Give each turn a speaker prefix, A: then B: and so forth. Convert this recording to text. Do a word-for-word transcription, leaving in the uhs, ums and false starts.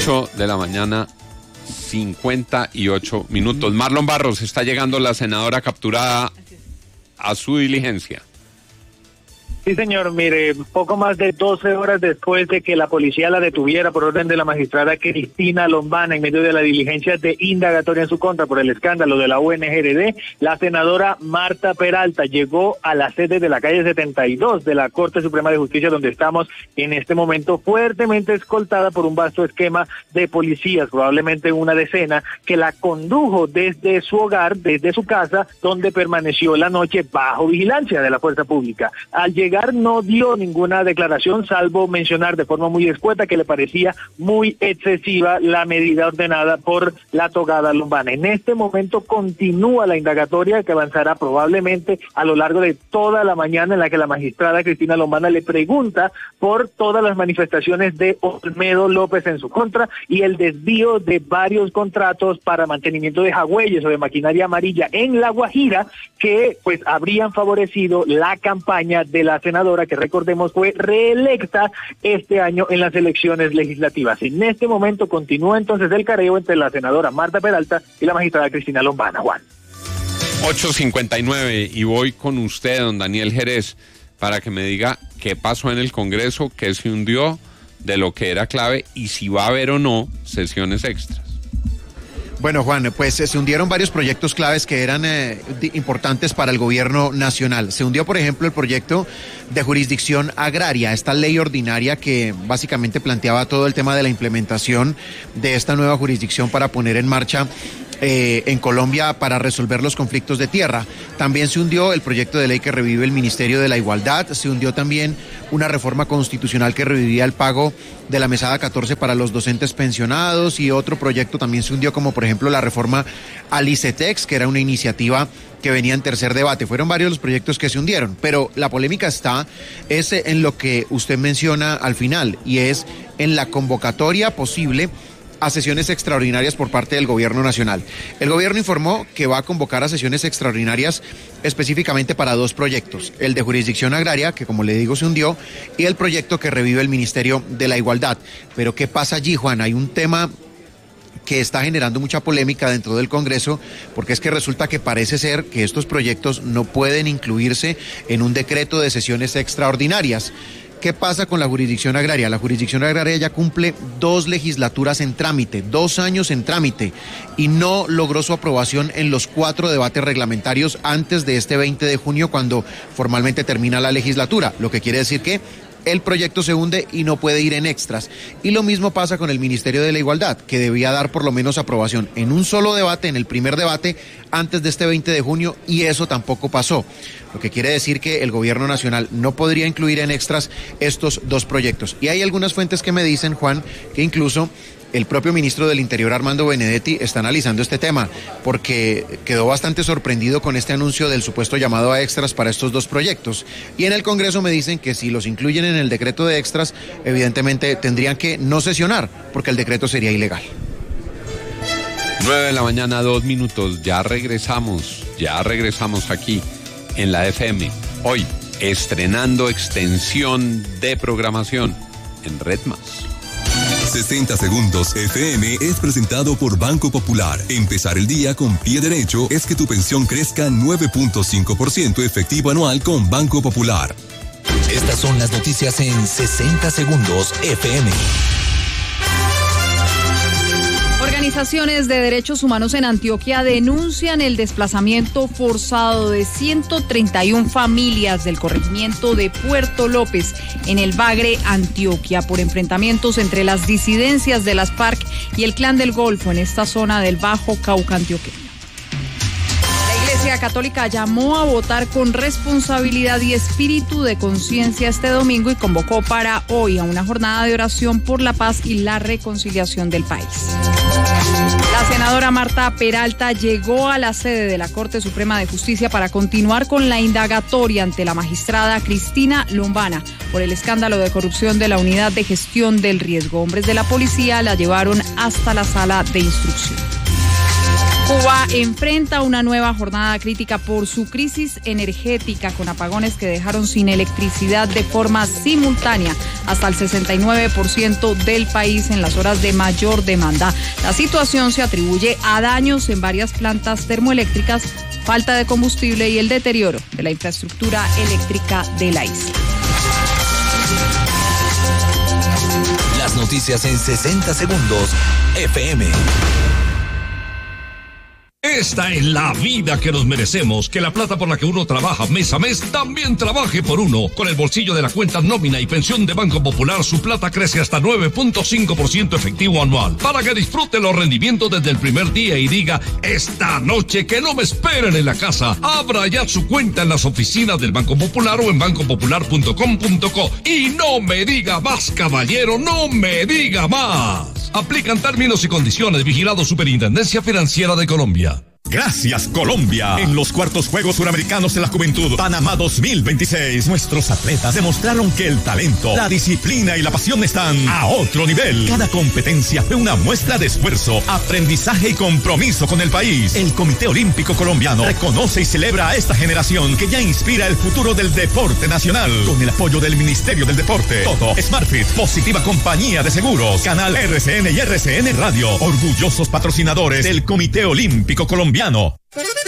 A: ocho de la mañana, cincuenta y ocho minutos. Marlon Barros, está llegando la senadora capturada a su diligencia.
B: Sí, señor, mire, poco más de doce horas después de que la policía la detuviera por orden de la magistrada Cristina Lombana en medio de la diligencia de indagatoria en su contra por el escándalo de la U N G R D, la senadora Marta Peralta llegó a la sede de la calle setenta y dos de la Corte Suprema de Justicia, donde estamos en este momento, fuertemente escoltada por un vasto esquema de policías, probablemente una decena, que la condujo desde su hogar, desde su casa, donde permaneció la noche bajo vigilancia de la fuerza pública. Al llegar no dio ninguna declaración, salvo mencionar de forma muy escueta que le parecía muy excesiva la medida ordenada por la togada Lombana. En este momento continúa la indagatoria, que avanzará probablemente a lo largo de toda la mañana, en la que la magistrada Cristina Lombana le pregunta por todas las manifestaciones de Olmedo López en su contra y el desvío de varios contratos para mantenimiento de jagüeyes o de maquinaria amarilla en La Guajira, que pues habrían favorecido la campaña de la senadora, que recordemos fue reelecta este año en las elecciones legislativas. En este momento continúa entonces el careo entre la senadora Marta Peralta y la magistrada Cristina Lombana. Juan.
A: ocho cincuenta y nueve, y voy con usted, don Daniel Jerez, para que me diga qué pasó en el Congreso, qué se hundió de lo que era clave y si va a haber o no sesiones extras.
C: Bueno, Juan, pues se hundieron varios proyectos claves que eran eh, importantes para el gobierno nacional. Se hundió, por ejemplo, el proyecto de jurisdicción agraria, esta ley ordinaria que básicamente planteaba todo el tema de la implementación de esta nueva jurisdicción para poner en marcha Eh, en Colombia para resolver los conflictos de tierra. También se hundió el proyecto de ley que revive el Ministerio de la Igualdad, se hundió también una reforma constitucional que revivía el pago de la mesada catorce para los docentes pensionados, y otro proyecto también se hundió, como por ejemplo la reforma al ICETEX, que era una iniciativa que venía en tercer debate. Fueron varios los proyectos que se hundieron, pero la polémica está es en lo que usted menciona al final, y es en la convocatoria posible a sesiones extraordinarias por parte del gobierno nacional. El gobierno informó que va a convocar a sesiones extraordinarias específicamente para dos proyectos, el de jurisdicción agraria, que como le digo se hundió, y el proyecto que revive el Ministerio de la Igualdad. Pero ¿qué pasa allí, Juan? Hay un tema que está generando mucha polémica dentro del Congreso, porque es que resulta que parece ser que estos proyectos no pueden incluirse en un decreto de sesiones extraordinarias. ¿Qué pasa con la jurisdicción agraria? La jurisdicción agraria ya cumple dos legislaturas en trámite, dos años en trámite, y no logró su aprobación en los cuatro debates reglamentarios antes de este veinte de junio, cuando formalmente termina la legislatura, lo que quiere decir que el proyecto se hunde y no puede ir en extras. Y lo mismo pasa con el Ministerio de la Igualdad, que debía dar por lo menos aprobación en un solo debate, en el primer debate, antes de este veinte de junio, y eso tampoco pasó. Lo que quiere decir que el gobierno nacional no podría incluir en extras estos dos proyectos. Y hay algunas fuentes que me dicen, Juan, que incluso el propio ministro del Interior, Armando Benedetti, está analizando este tema, porque quedó bastante sorprendido con este anuncio del supuesto llamado a extras para estos dos proyectos. Y en el Congreso me dicen que si los incluyen en el decreto de extras, evidentemente tendrían que no sesionar, porque el decreto sería ilegal.
A: nueve de la mañana, dos minutos, ya regresamos, ya regresamos aquí en la F M. Hoy, estrenando extensión de programación en Red Más.
D: sesenta segundos F M es presentado por Banco Popular. Empezar el día con pie derecho es que tu pensión crezca nueve punto cinco por ciento efectivo anual con Banco Popular.
E: Estas son las noticias en sesenta segundos F M.
F: Organizaciones de derechos humanos en Antioquia denuncian el desplazamiento forzado de ciento treinta y una familias del corregimiento de Puerto López en el Bagre, Antioquia, por enfrentamientos entre las disidencias de las FARC y el Clan del Golfo en esta zona del Bajo Cauca antioqueño. La Iglesia Católica llamó a votar con responsabilidad y espíritu de conciencia este domingo y convocó para hoy a una jornada de oración por la paz y la reconciliación del país. La senadora Marta Peralta llegó a la sede de la Corte Suprema de Justicia para continuar con la indagatoria ante la magistrada Cristina Lombana por el escándalo de corrupción de la Unidad de Gestión del Riesgo. Hombres de la policía la llevaron hasta la sala de instrucción. Cuba enfrenta una nueva jornada crítica por su crisis energética, con apagones que dejaron sin electricidad de forma simultánea hasta el sesenta y nueve por ciento del país en las horas de mayor demanda. La situación se atribuye a daños en varias plantas termoeléctricas, falta de combustible y el deterioro de la infraestructura eléctrica de la isla.
E: Las noticias en sesenta segundos, F M.
G: Esta es la vida que nos merecemos, que la plata por la que uno trabaja mes a mes también trabaje por uno. Con el bolsillo de la cuenta nómina y pensión de Banco Popular, su plata crece hasta nueve punto cinco por ciento efectivo anual, para que disfrute los rendimientos desde el primer día y diga: esta noche que no me esperen en la casa. Abra ya su cuenta en las oficinas del Banco Popular o en banco popular punto com punto co. Y no me diga más, caballero, no me diga más. Aplican términos y condiciones. Vigilado Superintendencia Financiera de Colombia.
H: Gracias, Colombia. En los cuartos Juegos Suramericanos de la Juventud, Panamá dos mil veintiséis, nuestros atletas demostraron que el talento, la disciplina y la pasión están a otro nivel. Cada competencia fue una muestra de esfuerzo, aprendizaje y compromiso con el país. El Comité Olímpico Colombiano reconoce y celebra a esta generación que ya inspira el futuro del deporte nacional. Con el apoyo del Ministerio del Deporte, Toto, Smartfit, Positiva Compañía de Seguros, Canal R C N y R C N Radio, orgullosos patrocinadores del Comité Olímpico Colombiano.